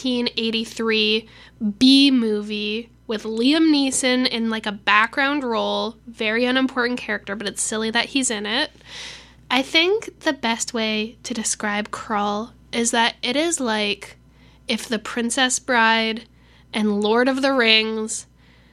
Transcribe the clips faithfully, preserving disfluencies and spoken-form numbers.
nineteen eighty-three B movie with Liam Neeson in like a background role, very unimportant character, but it's silly that he's in it. I think the best way to describe Krull is that it is like if The Princess Bride and Lord of the Rings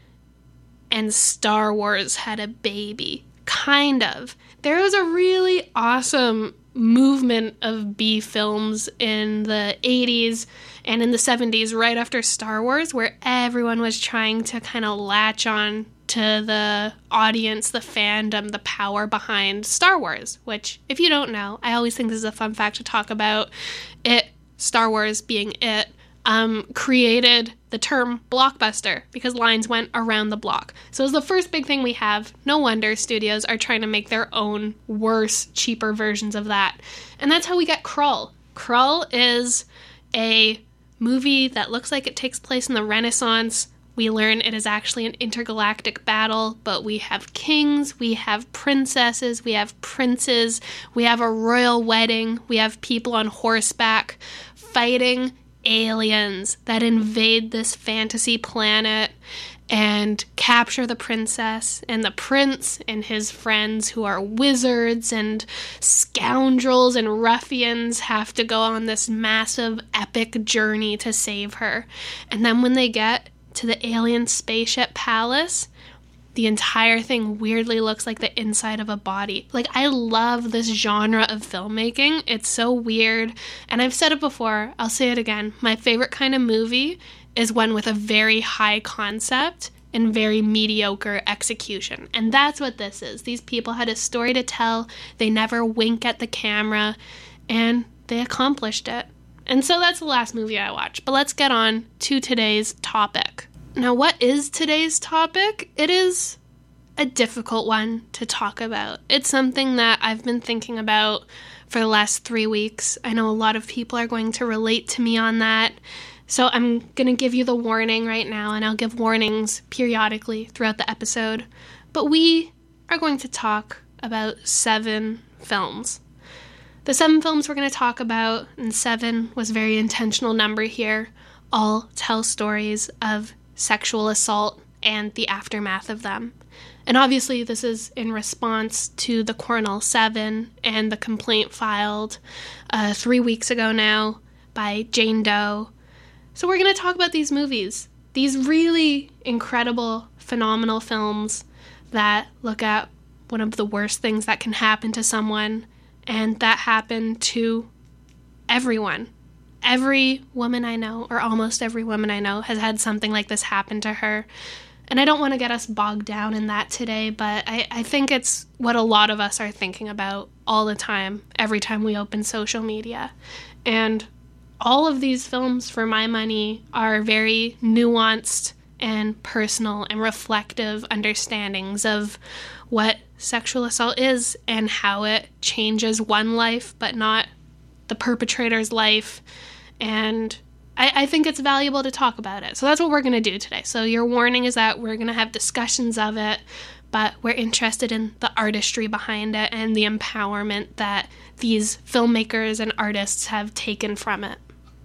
and Star Wars had a baby. Kind of. There was a really awesome movement of B films in the eighties and in the seventies right after Star Wars where everyone was trying to kind of latch on to the audience, the fandom, the power behind Star Wars, which, if you don't know, I always think this is a fun fact to talk about. It, Star Wars being it, um, created the term blockbuster because lines went around the block. So it was the first big thing we have. No wonder studios are trying to make their own worse, cheaper versions of that. And that's how we get Krull. Krull is a movie that looks like it takes place in the Renaissance. We learn it is actually an intergalactic battle, but we have kings, we have princesses, we have princes, we have a royal wedding, we have people on horseback fighting aliens that invade this fantasy planet and capture the princess and the prince and his friends who are wizards and scoundrels and ruffians have to go on this massive epic journey to save her. And then when they get to the alien spaceship palace, the entire thing weirdly looks like the inside of a body. Like, I love this genre of filmmaking. It's so weird. And I've said it before, I'll say it again. My favorite kind of movie is one with a very high concept and very mediocre execution. And that's what this is. These people had a story to tell. They never wink at the camera, and they accomplished it. And so that's the last movie I watched. But let's get on to today's topic. Now, what is today's topic? It is a difficult one to talk about. It's something that I've been thinking about for the last three weeks. I know a lot of people are going to relate to me on that. So I'm going to give you the warning right now, and I'll give warnings periodically throughout the episode. But we are going to talk about seven films. The seven films we're going to talk about, and seven was a very intentional number here, all tell stories of sexual assault and the aftermath of them. And obviously this is in response to the Cornell seven and the complaint filed uh, three weeks ago now by Jane Doe. So we're going to talk about these movies, these really incredible, phenomenal films that look at one of the worst things that can happen to someone, and that happened to everyone. Every woman I know, or almost every woman I know, has had something like this happen to her. And I don't want to get us bogged down in that today, but I, I think it's what a lot of us are thinking about all the time, every time we open social media. And all of these films, for my money, are very nuanced and personal and reflective understandings of what sexual assault is and how it changes one life, but not the perpetrator's life. And I, I think it's valuable to talk about it. So that's what we're going to do today. So your warning is that we're going to have discussions of it, but we're interested in the artistry behind it and the empowerment that these filmmakers and artists have taken from it.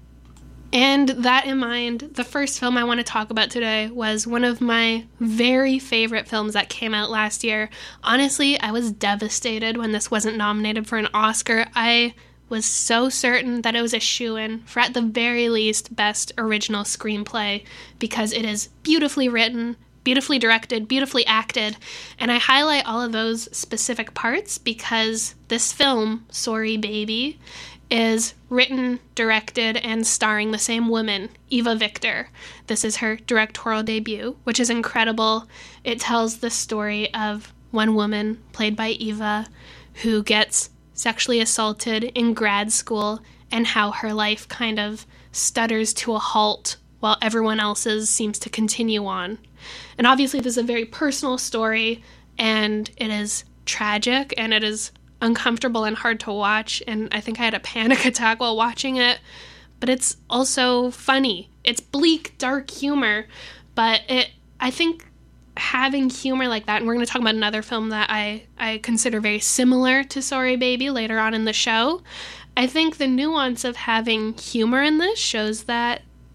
And that in mind, the first film I want to talk about today was one of my very favorite films that came out last year. Honestly, I was devastated when this wasn't nominated for an Oscar. I was so certain that it was a shoo-in for, at the very least, Best Original Screenplay, because it is beautifully written, beautifully directed, beautifully acted, and I highlight all of those specific parts because this film, Sorry Baby, is written, directed, and starring the same woman, Eva Victor. This is her directorial debut, which is incredible. It tells the story of one woman, played by Eva, who gets sexually assaulted in grad school and how her life kind of stutters to a halt while everyone else's seems to continue on. And obviously this is a very personal story, and it is tragic, and it is uncomfortable and hard to watch, and I think I had a panic attack while watching it, but it's also funny. It's bleak, dark humor, but it, I think having humor like that, and we're going to talk about another film that I, I consider very similar to Sorry Baby later on in the show, I think the nuance of having humor in this shows that